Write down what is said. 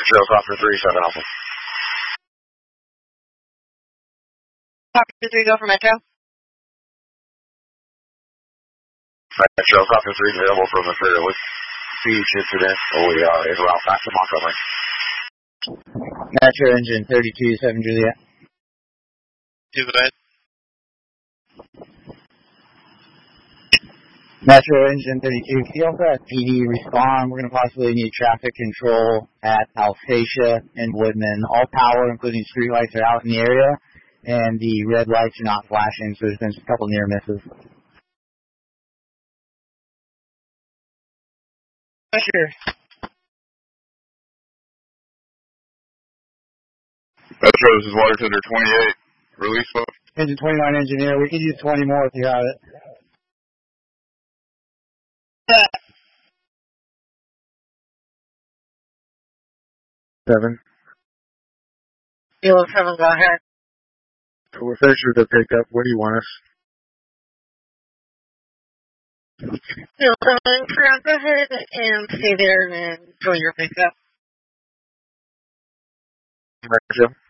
Trails Officer 37 Alpha. Officer 3, go for Metro. Trails Officer 3 available for the fairly beach incident. OER is around back to Montgomery. Metro engine 32-7 Juliet. Do that. Metro engine 32, can you also have PD respond? We're going to possibly need traffic control at Alphatia and Woodman. All power, including street lights, are out in the area, and the red lights are not flashing, so there's been a couple near misses. Sure. Metro, this is Water Tender 28. Release boat. Engine 29 engineer, we could use 20 more if you have it. Seven. Kilo 7, go ahead. So we're finished with the pickup. What do you want us? Kilo 7, go ahead and stay there and join your pickup. Metro.